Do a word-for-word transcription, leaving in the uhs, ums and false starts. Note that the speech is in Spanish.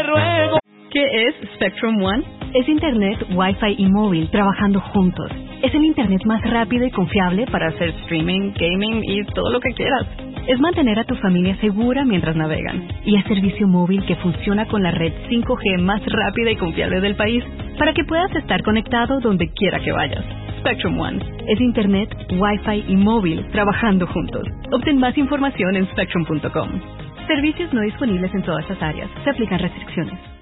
te ruego. ¿Qué es Spectrum One? Es Internet, Wi-Fi y móvil trabajando juntos. Es el Internet más rápido y confiable para hacer streaming, gaming y todo lo que quieras. Es mantener a tu familia segura mientras navegan. Y es servicio móvil que funciona con la red cinco G más rápida y confiable del país para que puedas estar conectado donde quiera que vayas. Spectrum One. Es Internet, Wi-Fi y móvil trabajando juntos. Obtén más información en spectrum punto com. Servicios no disponibles en todas las áreas. Se aplican restricciones.